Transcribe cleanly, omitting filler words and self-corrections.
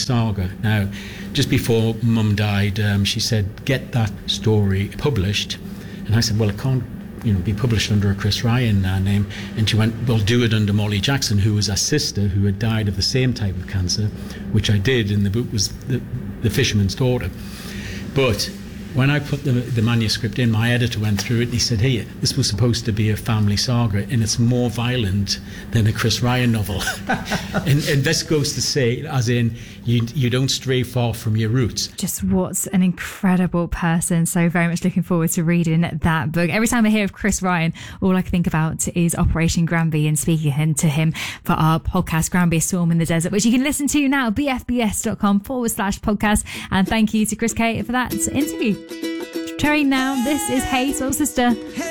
saga. Now, just before Mum died, she said, get that story published. And I said, well, it can't be published under a Chris Ryan name. And she went, well, do it under Molly Jackson, who was a sister who had died of the same type of cancer, which I did, and the book was The Fisherman's Daughter. But when I put the manuscript in, my editor went through it and he said, hey, this was supposed to be a family saga and it's more violent than a Chris Ryan novel. and this goes to say, as in, you don't stray far from your roots. Just what an incredible person. So very much looking forward to reading that book. Every time I hear of Chris Ryan, all I can think about is Operation Granby and speaking to him for our podcast, Granby, A Storm in the Desert, which you can listen to now, bfbs.com/podcast. And thank you to Chris Kay for that interview. Terry, now this is Hey Soul Sister.